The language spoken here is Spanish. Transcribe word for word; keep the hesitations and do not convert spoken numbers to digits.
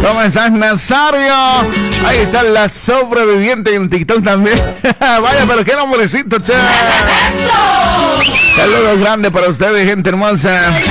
¿Cómo estás, Nazario? Ahí está la sobreviviente en TikTok también. Vaya, pero qué nombrecito, che. Saludos grandes para ustedes, gente hermosa.